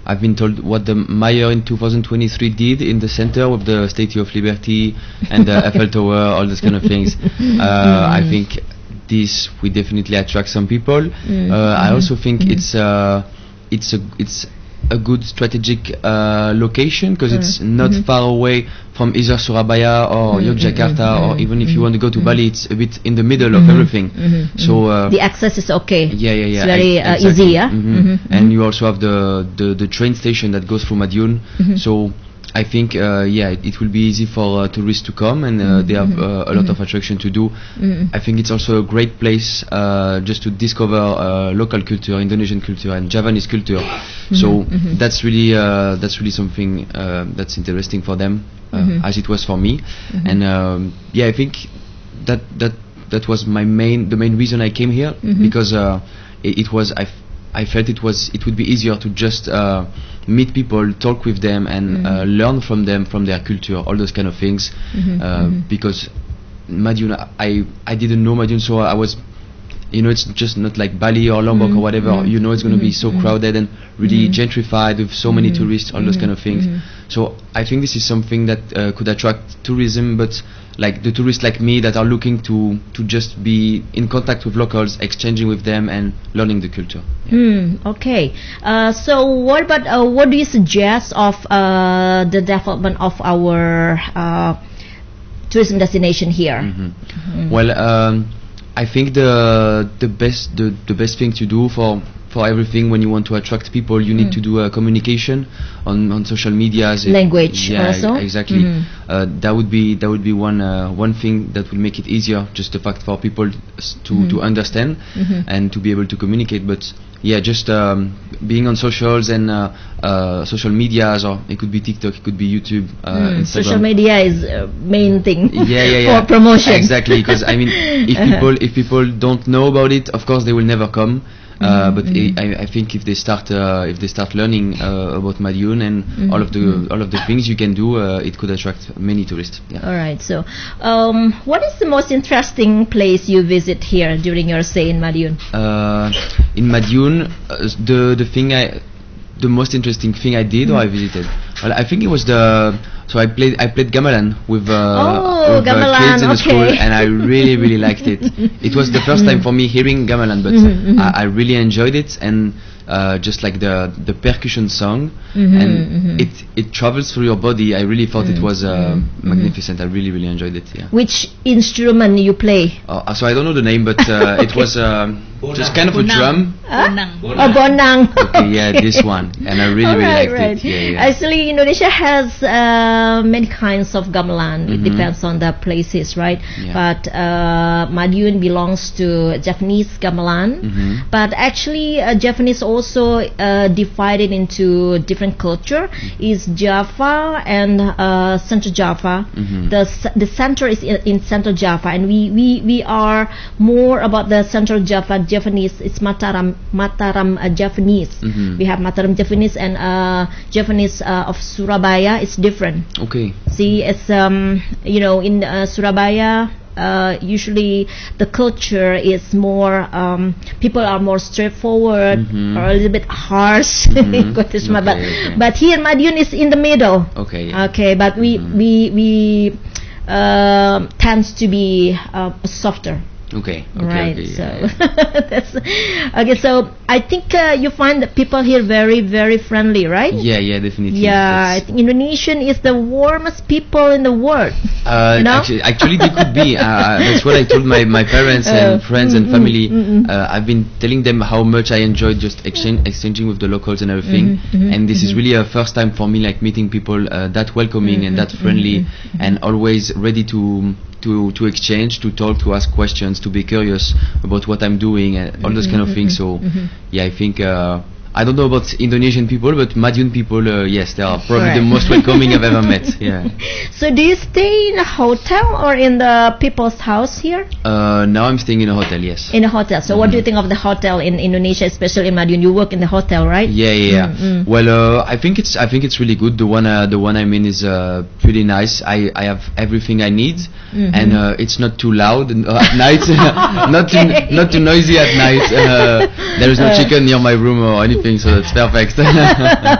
I've been told what the mayor in 2023 did in the center with the Statue of Liberty and the Eiffel Tower, all those kind of things. I think this will definitely attract some people. I also think it's a good strategic location because it's not far away from either Surabaya or Yogyakarta, or even if you want to go to Bali, it's a bit in the middle of everything. So the access is okay. Yeah. It's very Exactly. easy. Yeah. And you also have the train station that goes through Madiun. So I think it will be easy for tourists to come, and they have a lot of attraction to do. I think it's also a great place just to discover local culture, Indonesian culture and Javanese culture. So that's really something that's interesting for them, as it was for me. And I think that was the main reason I came here, because I felt it would be easier to just meet people, talk with them, and learn from them, from their culture, all those kind of things. Because Madiun, I didn't know Madiun, so I was, it's just not like Bali or Lombok or whatever. It's going to be so crowded and really gentrified with so many tourists, all those kind of things. So I think this is something that could attract tourism, but like the tourists like me that are looking to just be in contact with locals, exchanging with them and learning the culture. Okay. So what about what do you suggest of the development of our tourism destination here? Well, I think the best thing to do for everything when you want to attract people, you need to do a communication on social medias. Language also. Exactly. That would be one thing that will make it easier. Just the fact for people to understand and to be able to communicate. But just being on socials and social medias, or it could be TikTok, it could be YouTube, Instagram. Social media is main thing for promotion. Exactly, because I mean, if people don't know about it, of course they will never come. But I think if they start learning about Madiun and all of the things you can do, it could attract many tourists. Yeah. All right. So, what is the most interesting place you visit here during your stay in Madiun? In Madiun, the most interesting thing I did or I visited. Well, I think it was I played gamelan with gamelan, kids in the school, and I really liked it. It was the first time for me hearing gamelan, but I really enjoyed it, and just like the percussion song, and it travels through your body. I really thought it was magnificent. I really enjoyed it. Yeah. Which instrument you play? So I don't know the name, but it was just kind of a drum. Bonang. Okay, yeah, this one, and I really liked it. Yeah. Actually, Indonesia has many kinds of gamelan. It depends on the places, right? Yeah. But Madiun belongs to Javanese gamelan. But actually, Javanese also divided into different culture. Is Java and Central Java. The center is in Central Java, and we are more about the Central Java Javanese. It's Mataram Javanese. We have Mataram Javanese and Javanese of Surabaya. It's different. Okay. See, it's in Surabaya. Usually the culture is more people are more straightforward or a little bit harsh. But here Madiun is in the middle. Okay, but we tends to be softer. Okay. So that's okay. So I think you find that people here very friendly, right? Yeah, definitely. Yeah, I think Indonesian is the warmest people in the world. Actually, they could be. That's what I told my parents and friends and family. I've been telling them how much I enjoyed just exchanging with the locals and everything. And this is really a first time for me, like meeting people that welcoming and that friendly, and always ready to exchange, to talk, to ask questions, to be curious about what I'm doing, and all those kind of things. So I think I don't know about Indonesian people, but Madiun people, yes, they are probably the most welcoming I've ever met. Yeah. So do you stay in a hotel or in the people's house here? Now I'm staying in a hotel, yes. In a hotel. So what do you think of the hotel in Indonesia, especially in Madiun? You work in the hotel, right? Yeah. Well, I think it's really good. The one I'm in is pretty nice. I have everything I need, and it's not too loud at night, not too noisy at night. There is no chicken near my room or anything, so that's perfect.